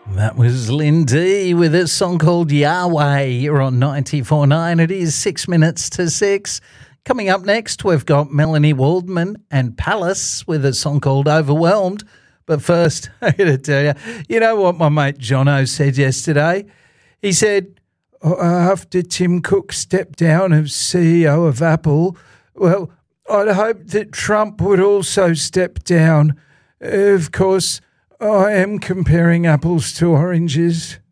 That was Lynn D with a song called Yahweh. You're on 94.9. It is 6 minutes to 6. Coming up next, we've got Melanie Waldman and Palace with a song called Overwhelmed. But first, I got to tell you know what my mate Jono said yesterday? He said, after Tim Cook stepped down as CEO of Apple, well, I'd hope that Trump would also step down. Of course, I am comparing apples to oranges.